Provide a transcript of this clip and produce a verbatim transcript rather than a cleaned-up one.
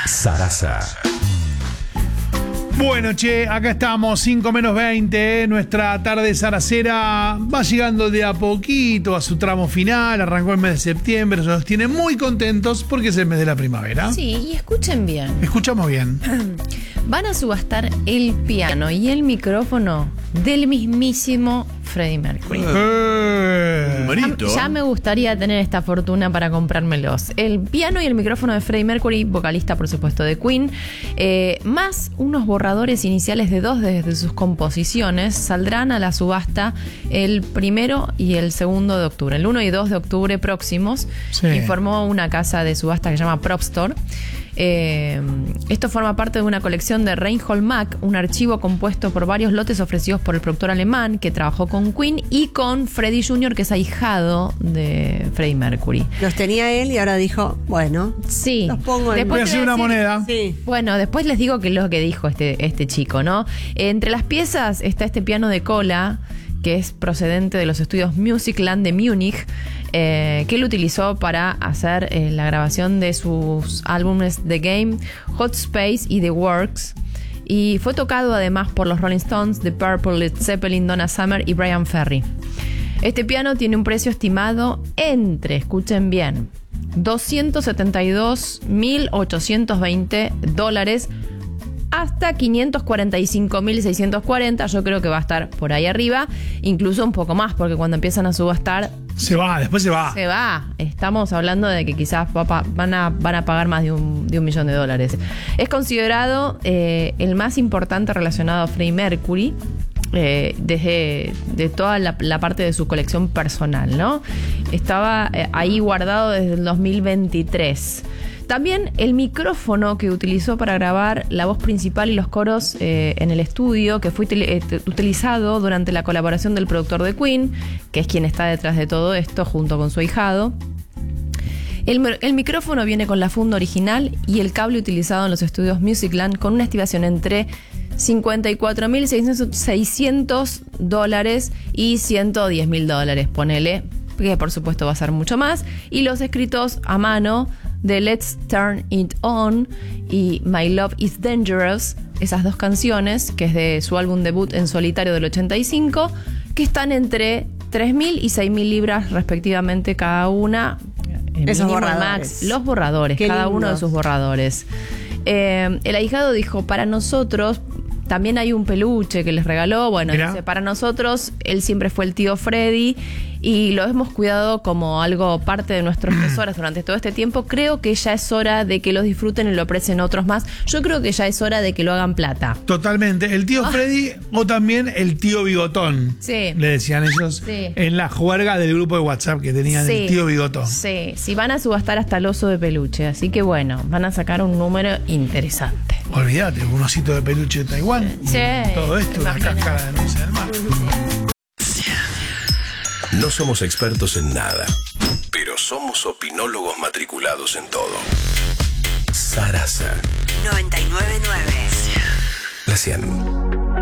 Sarasa. Bueno, che, acá estamos, cinco menos veinte, nuestra tarde zaracera va llegando de a poquito a su tramo final, arrancó el mes de septiembre, eso nos tiene muy contentos porque es el mes de la primavera. Sí, y escuchen bien. Escuchamos bien. Van a subastar el piano y el micrófono del mismísimo Freddie Mercury. Eh, Ya, ya me gustaría tener esta fortuna para comprármelos. El piano y el micrófono de Freddie Mercury, vocalista por supuesto de Queen, eh, más unos borradores iniciales de dos de, de sus composiciones, saldrán a la subasta el primero y el segundo de octubre, el uno y dos de octubre próximos, Sí. informó una casa de subasta que se llama Prop Store. Eh, esto forma parte de una colección de Reinhold Mack, un archivo compuesto por varios lotes ofrecidos por el productor alemán que trabajó con Queen y con Freddie junior, que es ahijado de Freddie Mercury. Los tenía él y ahora dijo, bueno, Sí. los pongo en... Voy a Después hacer te una voy a decir- moneda. Sí. Bueno, después les digo que es lo que dijo este, este chico, ¿no? Entre las piezas está este piano de cola, que es procedente de los estudios Musicland de Múnich, eh, que él utilizó para hacer eh, la grabación de sus álbumes The Game, Hot Space y The Works. Y fue tocado además por los Rolling Stones, The Purple, Led Zeppelin, Donna Summer y Brian Ferry. Este piano tiene un precio estimado entre, escuchen bien, doscientos setenta y dos mil ochocientos veinte dólares hasta quinientos cuarenta y cinco mil seiscientos cuarenta. Yo creo que va a estar por ahí arriba, incluso un poco más, porque cuando empiezan a subastar Se va, después se va. se va. Estamos hablando de que quizás va pa- van a, van a pagar más de un, de un millón de dólares. Es considerado eh, el más importante relacionado a Freddie Mercury, eh, desde de toda la, la parte de su colección personal, ¿no? Estaba eh, ahí guardado desde el dos mil veintitrés. También el micrófono que utilizó para grabar la voz principal y los coros eh, en el estudio, que fue util- eh, utilizado durante la colaboración del productor de Queen, que es quien está detrás de todo esto, junto con su ahijado. El, mi- el micrófono viene con la funda original y el cable utilizado en los estudios Musicland, con una estimación entre cincuenta y cuatro mil seiscientos dólares y ciento diez mil dólares, ponele, que por supuesto va a ser mucho más. Y los escritos a mano de Let's Turn It On y My Love Is Dangerous, esas dos canciones, que es de su álbum debut en solitario del ochenta y cinco, que están entre tres mil y seis mil libras respectivamente cada una. El Esos mínimo, el borradores. max, los borradores, Qué cada uno de lindos. sus borradores. Eh, el ahijado dijo, para nosotros, también hay un peluche que les regaló. Bueno, Mirá. dice, para nosotros, él siempre fue el tío Freddy y lo hemos cuidado como algo parte de nuestros tesoros durante todo este tiempo. Creo que ya es hora de que los disfruten y lo aprecien otros más. Yo creo que ya es hora de que lo hagan plata. Totalmente. El tío Freddy o también el tío Bigotón. Sí. Le decían ellos Sí. en la juerga del grupo de WhatsApp que tenían el tío Bigotón. Sí, sí, van a subastar hasta el oso de peluche. Así que bueno, van a sacar un número interesante. Olvídate, un osito de peluche de Taiwán. Sí. Todo esto, la Imagínate. cáscara de nuez del mar. No somos expertos en nada, pero somos opinólogos matriculados en todo. Sarasa. noventa y nueve punto nueve. La cien.